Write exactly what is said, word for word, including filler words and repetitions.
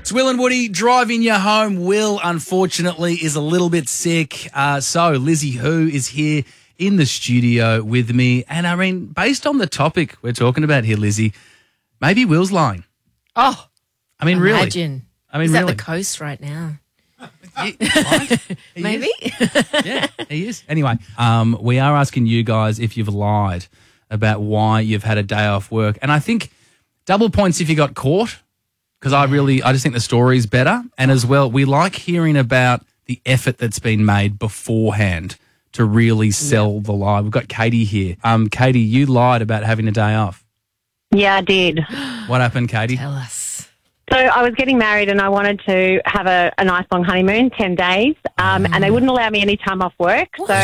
It's Will and Woody driving you home. Will, unfortunately, is a little bit sick. Uh, so Lizzie Who is here in the studio with me. And I mean, based on the topic we're talking about here, Lizzie, maybe Will's lying. Oh, I mean, imagine. really. I mean, He's really. at the coast right now. He- right? He Maybe. is. Yeah, he is. Anyway, um, we are asking you guys if you've lied about why you've had a day off work. And I think double points if you got caught, because I really, I just think the story's better. And as well, we like hearing about the effort that's been made beforehand to really sell the lie. We've got Katie here. Um, Katie, you lied about having a day off. Yeah, I did. What happened, Katie? Tell us. So I was getting married and I wanted to have a, a nice long honeymoon, ten days, um, and they wouldn't allow me any time off work. So